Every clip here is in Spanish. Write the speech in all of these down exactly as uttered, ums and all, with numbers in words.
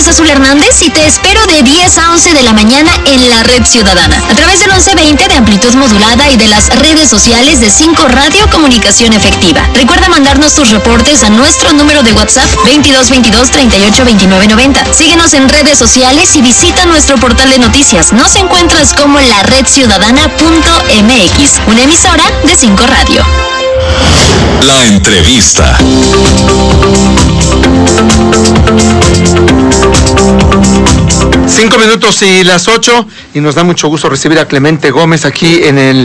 es Azul Hernández y te espero de diez a once de la mañana en la Red Ciudadana, a través del once veinte de amplitud modulada y de las redes sociales de cinco Radio Comunicación Efectiva. Recuerda mandarnos tus reportes a nuestro número de WhatsApp veintidós veintidós treinta y ocho veintinueve noventa. Síguenos en redes sociales y visita nuestro portal de noticias. Nos encuentras como la red ciudadana punto m x, una emisora de cinco Radio. La entrevista. Cinco minutos y las ocho, y nos da mucho gusto recibir a Clemente Gómez aquí en el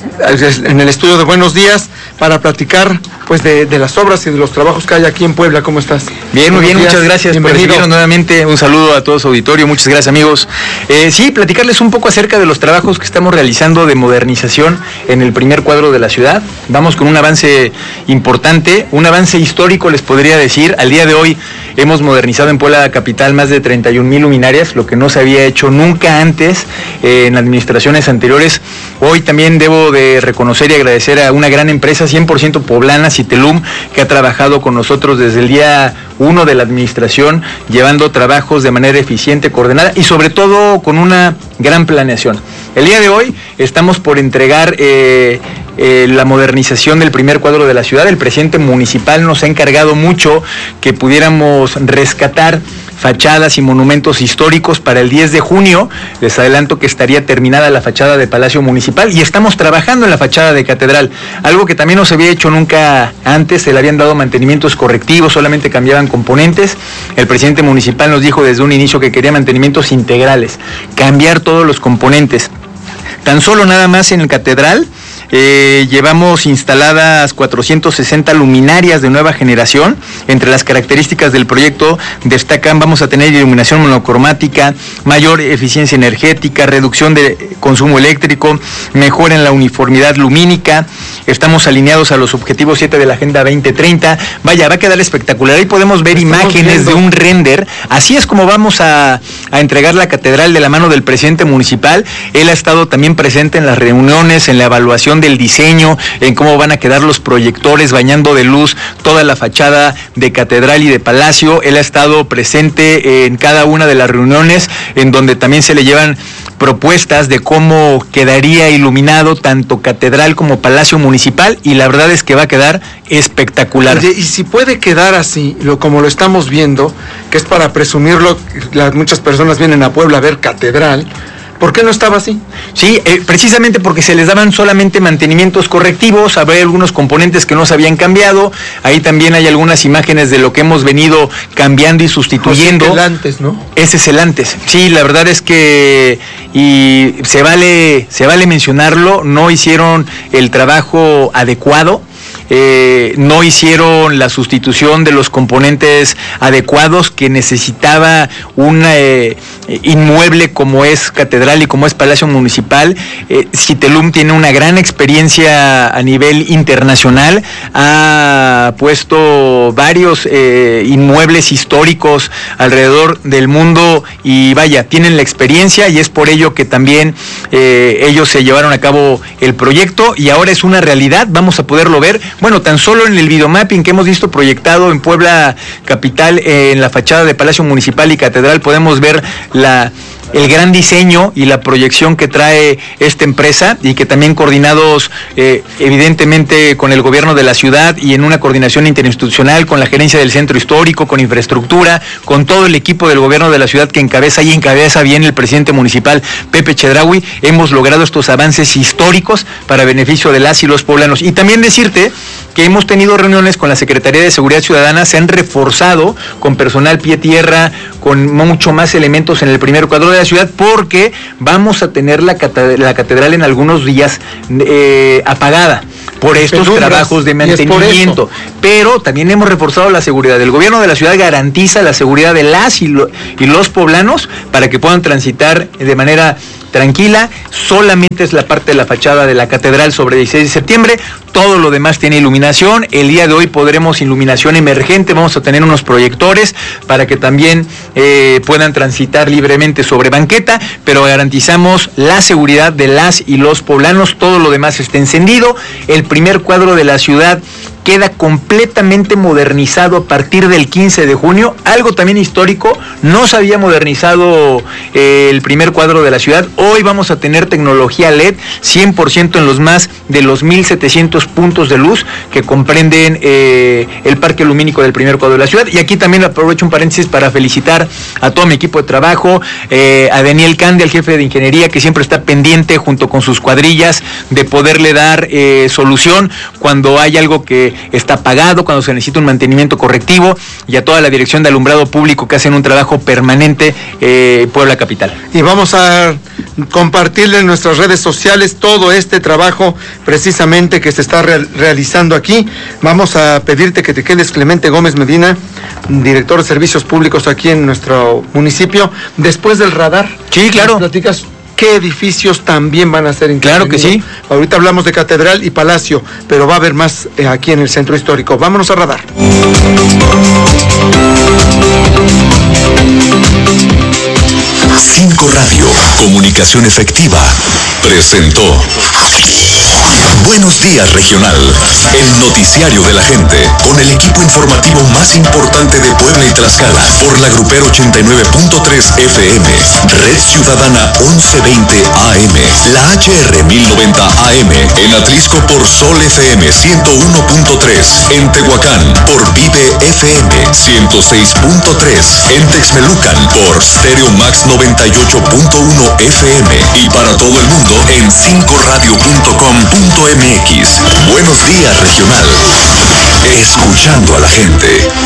en el estudio de Buenos Días para platicar pues de, de las obras y de los trabajos que hay aquí en Puebla. ¿Cómo estás? Bien, muy bien, muchas gracias por recibirnos nuevamente. Un saludo a todo su auditorio, muchas gracias, amigos. Eh, sí, platicarles un poco acerca de los trabajos que estamos realizando de modernización en el primer cuadro de la ciudad. Vamos con un avance importante, un avance histórico, les podría decir. Al día de hoy hemos modernizado en Puebla capital más de treinta y un mil luminarias, lo que no se había hecho nunca antes eh, en administraciones anteriores. Hoy también debo de reconocer y agradecer a una gran empresa cien por ciento poblana, Citelum, que ha trabajado con nosotros desde el día uno de la administración, llevando trabajos de manera eficiente, coordinada y sobre todo con una gran planeación. El día de hoy estamos por entregar eh, eh, la modernización del primer cuadro de la ciudad. El presidente municipal nos ha encargado mucho que pudiéramos rescatar fachadas y monumentos históricos para el diez de junio. Les adelanto que estaría terminada la fachada de Palacio Municipal y estamos trabajando en la fachada de Catedral, algo que también no se había hecho nunca antes. Se le habían dado mantenimientos correctivos, solamente cambiaban componentes. El presidente municipal nos dijo desde un inicio que quería mantenimientos integrales, cambiar todos los componentes. Tan solo nada más en el Catedral Eh, llevamos instaladas cuatrocientas sesenta luminarias de nueva generación. Entre las características del proyecto destacan: vamos a tener iluminación monocromática, mayor eficiencia energética, reducción de consumo eléctrico, mejora en la uniformidad lumínica. Estamos alineados a los objetivos siete de la Agenda veinte treinta. Vaya, va a quedar espectacular. Ahí podemos ver Estamos imágenes viendo. de un render. Así es como vamos a, a entregar la catedral de la mano del presidente municipal. Él ha estado también presente en las reuniones, en la evaluación del diseño, en cómo van a quedar los proyectores bañando de luz toda la fachada de catedral y de palacio. Él ha estado presente en cada una de las reuniones, en donde también se le llevan propuestas de cómo quedaría iluminado tanto catedral como palacio municipal, y la verdad es que va a quedar espectacular. Oye, y si puede quedar así, lo, como lo estamos viendo, que es para presumirlo, las, muchas personas vienen a Puebla a ver catedral. ¿Por qué no estaba así? Sí, eh, precisamente porque se les daban solamente mantenimientos correctivos, había algunos componentes que no se habían cambiado. Ahí también hay algunas imágenes de lo que hemos venido cambiando y sustituyendo. Pues el antes, ¿no? Ese es el antes. Sí, la verdad es que, y se vale, se vale mencionarlo, no hicieron el trabajo adecuado. Eh, no hicieron la sustitución de los componentes adecuados que necesitaba un eh, inmueble como es catedral y como es Palacio Municipal. eh, Citelum tiene una gran experiencia a nivel internacional, ha puesto varios eh, inmuebles históricos alrededor del mundo y vaya, tienen la experiencia, y es por ello que también eh, ellos se llevaron a cabo el proyecto y ahora es una realidad. Vamos a poderlo ver. Bueno, tan solo en el videomapping que hemos visto proyectado en Puebla capital, eh, en la fachada de Palacio Municipal y Catedral, podemos ver la... el gran diseño y la proyección que trae esta empresa, y que también coordinados eh, evidentemente con el gobierno de la ciudad y en una coordinación interinstitucional con la gerencia del centro histórico, con infraestructura, con todo el equipo del gobierno de la ciudad que encabeza y encabeza bien el presidente municipal Pepe Chedraui, hemos logrado estos avances históricos para beneficio de las y los poblanos. Y también decirte que hemos tenido reuniones con la Secretaría de Seguridad Ciudadana, se han reforzado con personal pie tierra, con mucho más elementos en el primer cuadro de la ciudad, porque vamos a tener la catedral, la catedral en algunos días eh, apagada por estos Penumbras, trabajos de mantenimiento, pero también hemos reforzado la seguridad. El gobierno de la ciudad garantiza la seguridad de las y, lo, y los poblanos para que puedan transitar de manera tranquila. Solamente es la parte de la fachada de la catedral sobre dieciséis de septiembre, todo lo demás tiene iluminación. El día de hoy podremos iluminación emergente, vamos a tener unos proyectores para que también eh, puedan transitar libremente sobre banqueta, pero garantizamos la seguridad de las y los poblanos, todo lo demás está encendido. El primer cuadro de la ciudad queda completamente modernizado a partir del quince de junio, algo también histórico. No se había modernizado eh, el primer cuadro de la ciudad. Hoy vamos a tener tecnología L E D cien por ciento en los más de los mil setecientos puntos de luz que comprenden eh, el parque lumínico del primer cuadro de la ciudad. Y aquí también aprovecho un paréntesis para felicitar a todo mi equipo de trabajo, eh, a Daniel Cande, el jefe de ingeniería, que siempre está pendiente junto con sus cuadrillas de poderle dar eh, solución cuando hay algo que está apagado, cuando se necesita un mantenimiento correctivo, y a toda la dirección de alumbrado público que hacen un trabajo permanente eh, Puebla Capital. Y vamos a compartirle en nuestras redes sociales todo este trabajo precisamente que se está real, realizando aquí. Vamos a pedirte que te quedes, Clemente Gómez Medina, director de servicios públicos aquí en nuestro municipio, después del radar. Sí, claro. ¿Nos platicas qué edificios también van a ser intervenidos? Claro que sí. Ahorita hablamos de Catedral y Palacio, pero va a haber más eh, aquí en el centro histórico. Vámonos a radar. Cinco Radio, comunicación efectiva, presentó Buenos Días Regional, el noticiario de la gente, con el equipo informativo más importante de Puebla y Tlaxcala, por la Grupero ochenta y nueve punto tres F M, Red Ciudadana once veinte A M, la H R mil noventa A M, en Atlisco por Sol F M ciento uno punto tres, en Tehuacán por Vive F M ciento seis punto tres, en Texmelucan por Stereo Max noventa y ocho punto uno F M, y para todo el mundo en cinco radio punto com punto m x. Buenos Días Regional, escuchando a la gente.